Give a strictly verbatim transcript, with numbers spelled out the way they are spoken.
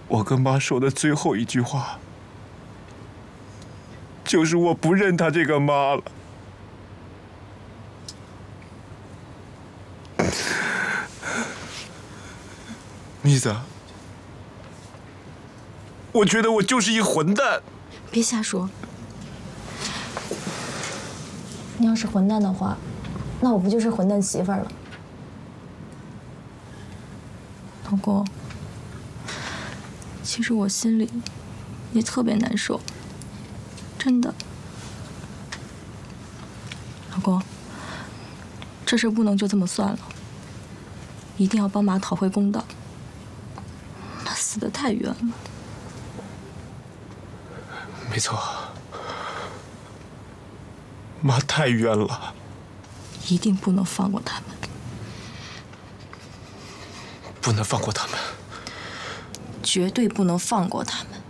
我跟妈说的最后一句话，就是我不认她这个妈了。妮子，我觉得我就是一混蛋。 别瞎说，你要是混蛋的话，那我不就是混蛋媳妇儿了？老公，其实我心里也特别难受，真的。老公，这事不能就这么算了，一定要帮妈讨回公道。妈死得太冤了。 没错，妈太冤了， 一定不能放过他们， 不能放过他们， 绝对不能放过他们。